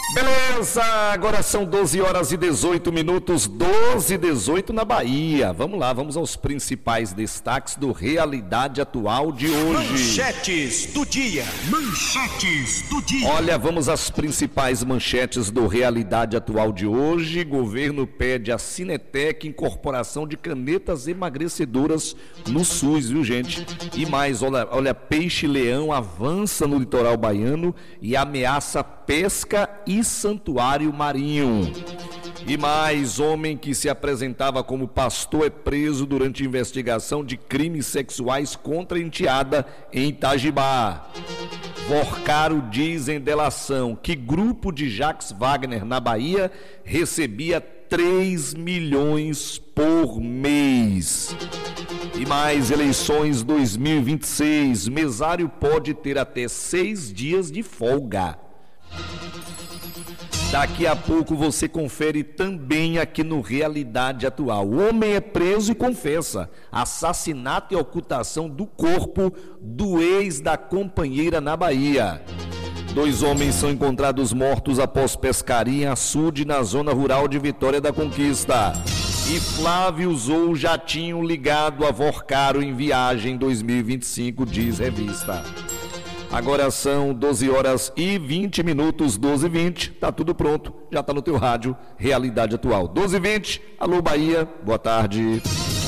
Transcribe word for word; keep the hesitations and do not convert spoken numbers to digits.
Beleza, agora são doze horas e dezoito minutos, doze e dezoito na Bahia. Vamos lá, vamos aos principais destaques do Realidade Atual de hoje. Manchetes do dia. Manchetes do dia. Olha, vamos às principais manchetes do Realidade Atual de hoje. Governo pede à Cinetec incorporação de canetas emagrecedoras no SUS, viu, gente? E mais, olha, olha peixe-leão avança no litoral baiano e ameaça pesca e santuário marinho. E mais, homem que se apresentava como pastor é preso durante investigação de crimes sexuais contra a enteada em Itajibá. Vorcaro diz em delação que grupo de Jacques Wagner na Bahia recebia três milhões por mês. E mais, eleições dois mil e vinte e seis, mesário pode ter até seis dias de folga. Daqui a pouco você confere também aqui no Realidade Atual. O homem é preso e confessa assassinato e ocultação do corpo do ex da companheira na Bahia. Dois homens são encontrados mortos após pescaria em açude na zona rural de Vitória da Conquista. E Flávio usou o jatinho ligado a Vorcaro em viagem dois mil e vinte e cinco, diz revista. Agora são doze horas e vinte minutos, doze e vinte, tá tudo pronto, já tá no teu rádio, Realidade Atual. doze e vinte, alô Bahia, boa tarde.